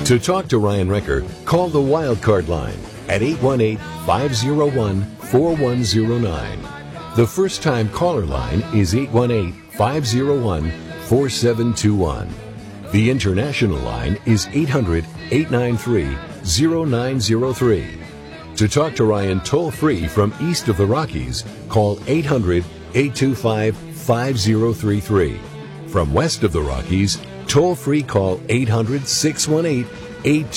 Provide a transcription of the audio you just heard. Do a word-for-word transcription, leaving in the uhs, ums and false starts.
To talk to Ryan Recker, call the Wildcard line at eight one eight, five oh one, four one oh nine. The first-time caller line is eight one eight, five oh one, four seven two one. The international line is eight hundred, eight nine three, oh nine oh three. To talk to Ryan toll-free from east of the Rockies, call eight hundred, eight two five, five oh three three. From west of the Rockies, toll-free call eight hundred, six one eight, eight two